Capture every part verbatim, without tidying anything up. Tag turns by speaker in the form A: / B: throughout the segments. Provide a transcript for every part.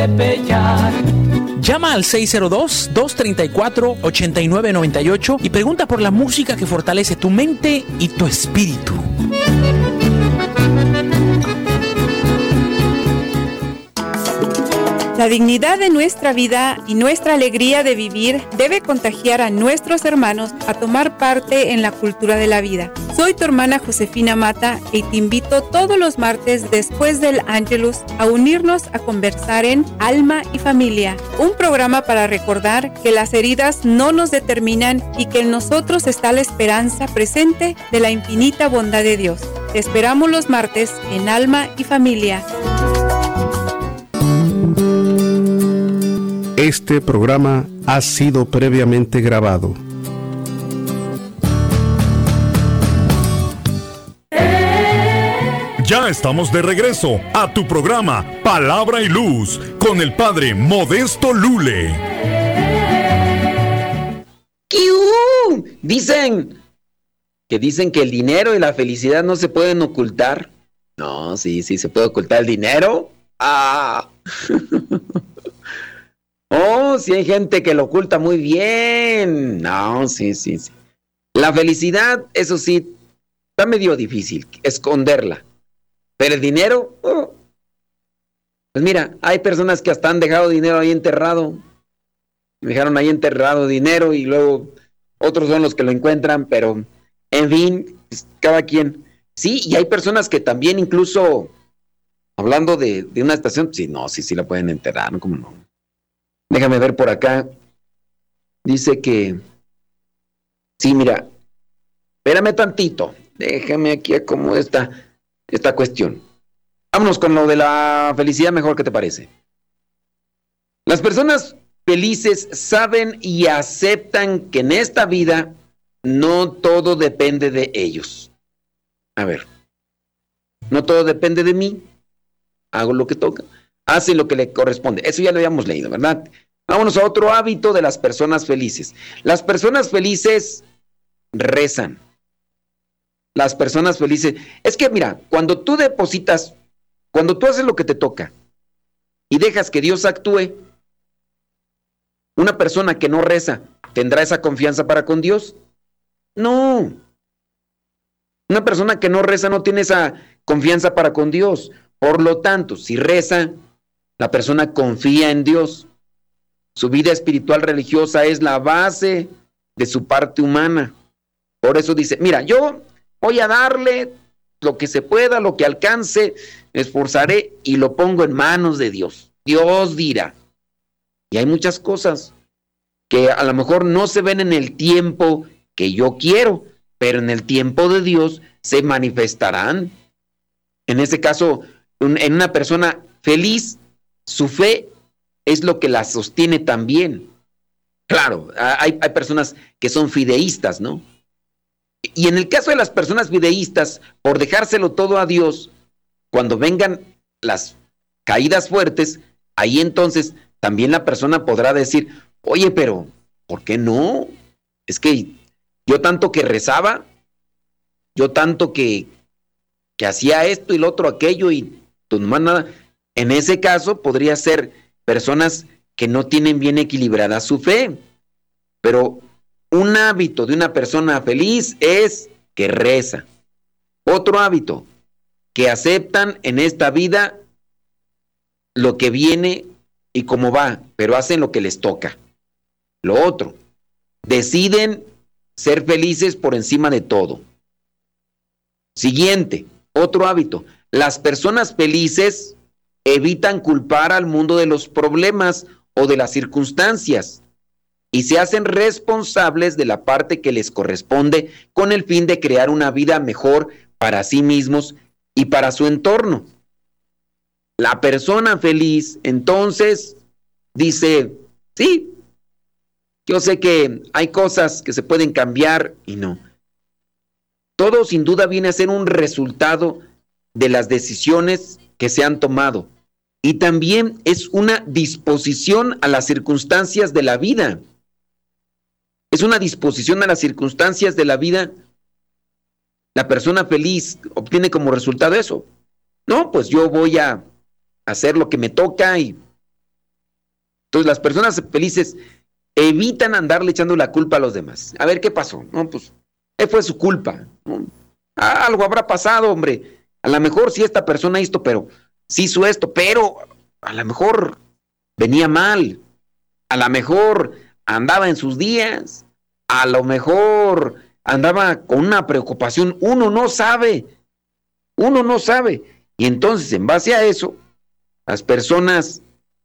A: Llama al seis cero dos, dos tres cuatro, ocho nueve nueve ocho y pregunta por la música que fortalece tu mente y tu espíritu.
B: La dignidad de nuestra vida y nuestra alegría de vivir debe contagiar a nuestros hermanos a tomar parte en la cultura de la vida. Soy tu hermana Josefina Mata y te invito todos los martes después del Ángelus a unirnos a conversar en Alma y Familia, un programa para recordar que las heridas no nos determinan y que en nosotros está la esperanza presente de la infinita bondad de Dios. Te esperamos los martes en Alma y Familia.
C: Este programa ha sido previamente grabado.
D: Ya estamos de regreso a tu programa Palabra y Luz con el Padre Modesto Lule.
E: ¡Kiu! Dicen que dicen que el dinero y la felicidad no se pueden ocultar. No, sí, sí, se puede ocultar el dinero. ¡Ah! Oh, sí hay gente que lo oculta muy bien. No, sí, sí, sí. La felicidad, eso sí, está medio difícil esconderla. Pero el dinero, oh, pues mira, hay personas que hasta han dejado dinero ahí enterrado. Dejaron ahí enterrado dinero y luego otros son los que lo encuentran, pero en fin, pues, cada quien. Sí, y hay personas que también incluso, hablando de, de una estación, sí, no, sí, sí la pueden enterrar, ¿cómo no? Déjame ver por acá. Dice que... Sí, mira. Espérame tantito. Déjame aquí acomodar esta, esta cuestión. Vámonos con lo de la felicidad mejor, ¿qué te parece? Las personas felices saben y aceptan que en esta vida no todo depende de ellos. A ver. No todo depende de mí. Hago lo que toca. Hace lo que le corresponde. Eso ya lo habíamos leído, ¿verdad? Vámonos a otro hábito de las personas felices. Las personas felices rezan. Las personas felices... Es que mira, cuando tú depositas, cuando tú haces lo que te toca y dejas que Dios actúe, una persona que no reza, ¿tendrá esa confianza para con Dios? No. Una persona que no reza no tiene esa confianza para con Dios. Por lo tanto, si reza, la persona confía en Dios. Su vida espiritual religiosa es la base de su parte humana. Por eso dice, mira, yo voy a darle lo que se pueda, lo que alcance, me esforzaré y lo pongo en manos de Dios. Dios dirá. Y hay muchas cosas que a lo mejor no se ven en el tiempo que yo quiero, pero en el tiempo de Dios se manifestarán. En ese caso, en una persona feliz, su fe es lo que la sostiene también. Claro, hay, hay personas que son fideístas, ¿no? Y en el caso de las personas fideístas, por dejárselo todo a Dios, cuando vengan las caídas fuertes, ahí entonces también la persona podrá decir, oye, pero ¿por qué no? Es que yo tanto que rezaba, yo tanto que, que hacía esto y lo otro, aquello, y pues nomás nada. En ese caso podría ser personas que no tienen bien equilibrada su fe. Pero un hábito de una persona feliz es que reza. Otro hábito, que aceptan en esta vida lo que viene y cómo va, pero hacen lo que les toca. Lo otro, deciden ser felices por encima de todo. Siguiente, otro hábito, las personas felices evitan culpar al mundo de los problemas o de las circunstancias y se hacen responsables de la parte que les corresponde con el fin de crear una vida mejor para sí mismos y para su entorno. La persona feliz, entonces, dice, sí, yo sé que hay cosas que se pueden cambiar y no. Todo sin duda viene a ser un resultado de las decisiones que se han tomado. Y también es una disposición a las circunstancias de la vida. Es una disposición a las circunstancias de la vida. La persona feliz obtiene como resultado eso. No, pues yo voy a hacer lo que me toca y Entonces las personas felices evitan andarle echando la culpa a los demás. A ver, ¿qué pasó? No, pues, ¿qué fue su culpa? ¿No? Ah, algo habrá pasado, hombre. A lo mejor sí esta persona hizo, pero sí hizo esto, pero a lo mejor venía mal. A lo mejor andaba en sus días. A lo mejor andaba con una preocupación. Uno no sabe. Uno no sabe. Y entonces, en base a eso, las personas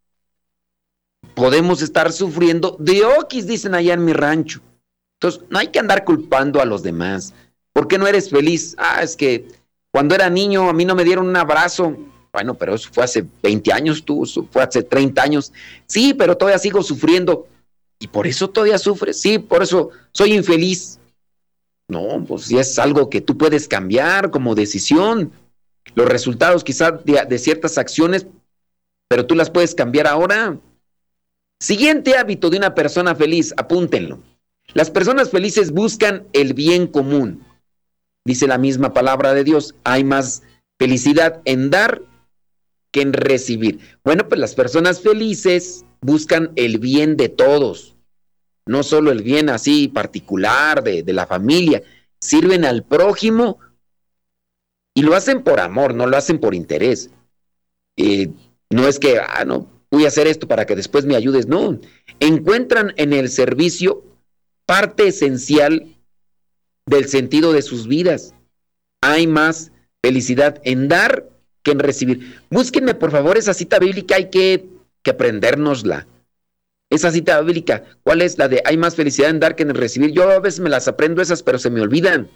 E: podemos estar sufriendo de oquis, dicen allá en mi rancho. Entonces, no hay que andar culpando a los demás. ¿Por qué no eres feliz? Ah, es que cuando era niño a mí no me dieron un abrazo. Bueno, pero eso fue hace veinte años, tú, eso fue hace treinta años. Sí, pero todavía sigo sufriendo. ¿Y por eso todavía sufres? Sí, por eso soy infeliz. No, pues si es algo que tú puedes cambiar como decisión. Los resultados quizás de, de ciertas acciones, pero tú las puedes cambiar ahora. Siguiente hábito de una persona feliz, apúntenlo. Las personas felices buscan el bien común. Dice la misma palabra de Dios, hay más felicidad en dar que en recibir. Bueno, pues las personas felices buscan el bien de todos, no solo el bien así particular de, de la familia, sirven al prójimo y lo hacen por amor, no lo hacen por interés. Eh, no es que, ah, no, voy a hacer esto para que después me ayudes, no. Encuentran en el servicio parte esencial del sentido de sus vidas. Hay más felicidad en dar que en recibir. Búsquenme, por favor, esa cita bíblica, hay que, que aprendérnosla. Esa cita bíblica, ¿cuál es la de hay más felicidad en dar que en recibir? Yo a veces me las aprendo esas, pero se me olvidan.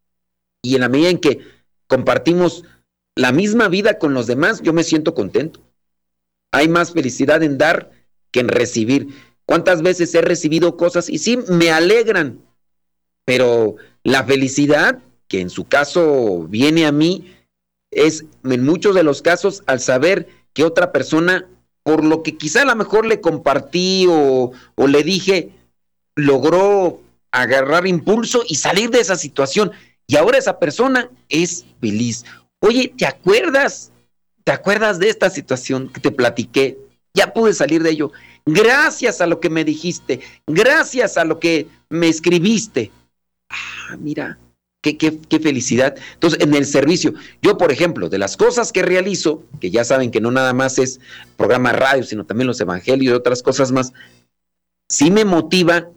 E: Y en la medida en que compartimos la misma vida con los demás, yo me siento contento. Hay más felicidad en dar que en recibir. ¿Cuántas veces he recibido cosas? Y sí, me alegran. Pero la felicidad, que en su caso viene a mí, es en muchos de los casos al saber que otra persona, por lo que quizá a lo mejor le compartí o, o le dije, logró agarrar impulso y salir de esa situación. Y ahora esa persona es feliz. Oye, ¿te acuerdas? ¿Te acuerdas de esta situación que te platiqué? Ya pude salir de ello. Gracias a lo que me dijiste. Gracias a lo que me escribiste. Ah, mira, qué, qué, qué felicidad. Entonces, en el servicio, yo, por ejemplo, de las cosas que realizo, que ya saben que no nada más es programa radio, sino también los evangelios y otras cosas más, sí me motiva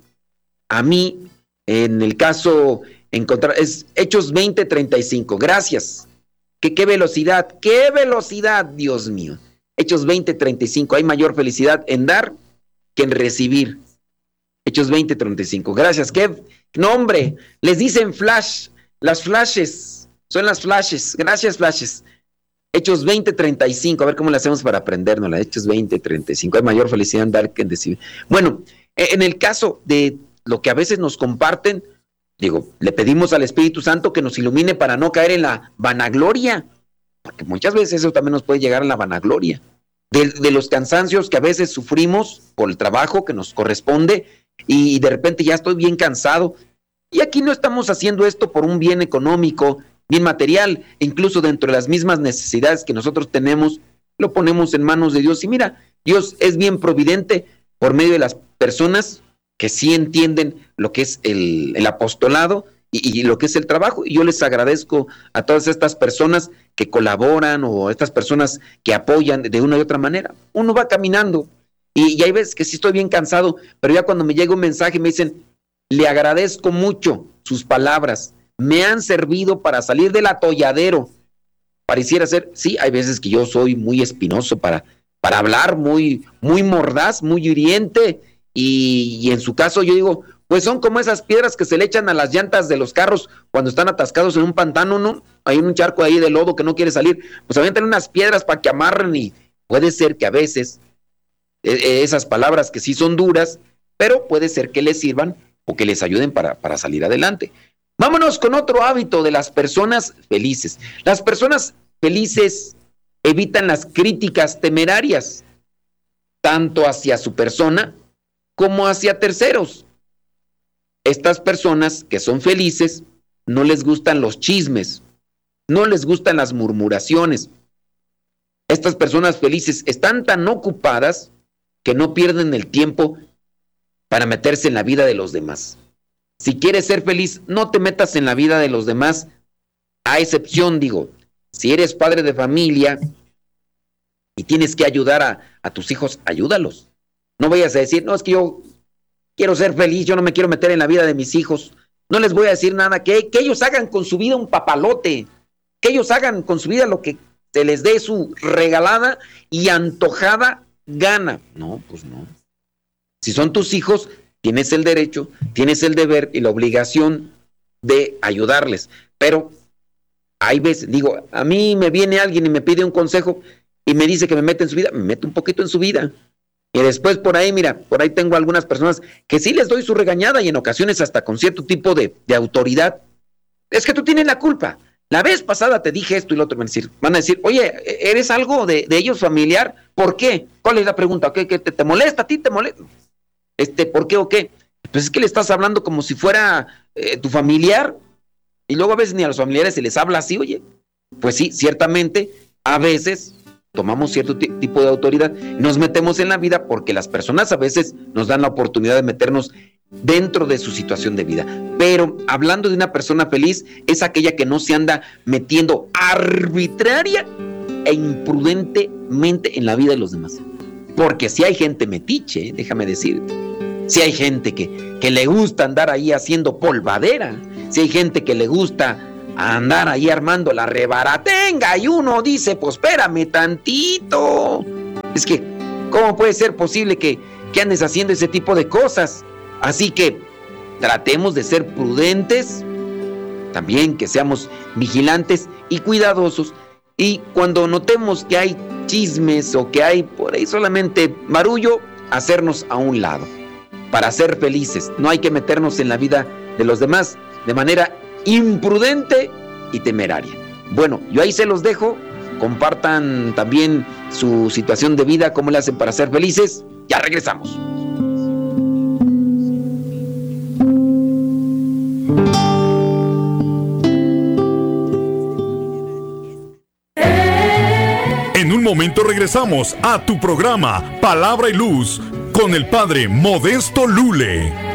E: a mí, en el caso, encontrar, es Hechos veinte treinta y cinco. Gracias. ¿Qué, qué velocidad? ¡Qué velocidad, Dios mío! Hechos veinte treinta y cinco. Hay mayor felicidad en dar que en recibir. Hechos veinte treinta y cinco. Gracias. ¿Qué nombre? Les dicen flash. Las flashes. Son las flashes. Gracias, flashes. Hechos veinte treinta y cinco. A ver cómo le hacemos para aprendernos. Hechos veinte treinta y cinco. Hay mayor felicidad en dar que en recibir. Bueno, en el caso de lo que a veces nos comparten, digo, le pedimos al Espíritu Santo que nos ilumine para no caer en la vanagloria, porque muchas veces eso también nos puede llegar a la vanagloria, de, de los cansancios que a veces sufrimos por el trabajo que nos corresponde y de repente ya estoy bien cansado. Y aquí no estamos haciendo esto por un bien económico, bien material, incluso dentro de las mismas necesidades que nosotros tenemos, lo ponemos en manos de Dios. Y mira, Dios es bien providente por medio de las personas que sí entienden lo que es el, el apostolado y, y lo que es el trabajo. Y yo les agradezco a todas estas personas que colaboran o estas personas que apoyan de una y otra manera. Uno va caminando y, y hay veces que sí estoy bien cansado, pero ya cuando me llega un mensaje me dicen, le agradezco mucho sus palabras, me han servido para salir del atolladero. Pareciera ser, sí, hay veces que yo soy muy espinoso para, para hablar, muy, muy mordaz, muy hiriente. Y, y en su caso yo digo, pues son como esas piedras que se le echan a las llantas de los carros cuando están atascados en un pantano, ¿no? Hay un charco ahí de lodo que no quiere salir, pues avientan unas piedras para que amarren y puede ser que a veces eh, esas palabras que sí son duras, pero puede ser que les sirvan o que les ayuden para, para salir adelante. Vámonos con otro hábito de las personas felices. Las personas felices evitan las críticas temerarias, tanto hacia su persona como hacia terceros. Estas personas que son felices no les gustan los chismes, no les gustan las murmuraciones. Estas personas felices están tan ocupadas que no pierden el tiempo para meterse en la vida de los demás. Si quieres ser feliz, no te metas en la vida de los demás, a excepción, digo, si eres padre de familia y tienes que ayudar a, a tus hijos, ayúdalos. No vayas a decir, no, es que yo quiero ser feliz, yo no me quiero meter en la vida de mis hijos. No les voy a decir nada, que, que ellos hagan con su vida un papalote, que ellos hagan con su vida lo que se les dé su regalada y antojada gana. No, pues no. Si son tus hijos, tienes el derecho, tienes el deber y la obligación de ayudarles. Pero hay veces, digo, a mí me viene alguien y me pide un consejo y me dice que me mete en su vida, me meto un poquito en su vida. Y después por ahí, mira, por ahí tengo algunas personas que sí les doy su regañada y en ocasiones hasta con cierto tipo de, de autoridad. Es que tú tienes la culpa. La vez pasada te dije esto y lo otro. Van a decir, van a decir oye, ¿eres algo de, de ellos familiar? ¿Por qué? ¿Cuál es la pregunta? ¿Qué, qué te, te molesta a ti? ¿Te molesta? Este, ¿por qué o qué? Pues es que le estás hablando como si fuera eh, tu familiar. Y luego a veces ni a los familiares se les habla así, oye. Pues sí, ciertamente, a veces tomamos cierto t- tipo de autoridad, nos metemos en la vida porque las personas a veces nos dan la oportunidad de meternos dentro de su situación de vida. Pero hablando de una persona feliz, es aquella que no se anda metiendo arbitraria e imprudentemente en la vida de los demás. Porque si hay gente metiche, déjame decirte, si hay gente que, que le gusta andar ahí haciendo polvadera, si hay gente que le gusta andar ahí armando la rebaratenga y uno dice, pues espérame tantito. Es que, ¿cómo puede ser posible que, que andes haciendo ese tipo de cosas? Así que tratemos de ser prudentes, también que seamos vigilantes y cuidadosos. Y cuando notemos que hay chismes o que hay por ahí solamente barullo, hacernos a un lado. Para ser felices, no hay que meternos en la vida de los demás de manera imprudente y temeraria. Bueno, yo ahí se los dejo. Compartan también su situación de vida, cómo le hacen para ser felices. Ya regresamos.
D: En un momento regresamos a tu programa Palabra y Luz con el Padre Modesto Lule.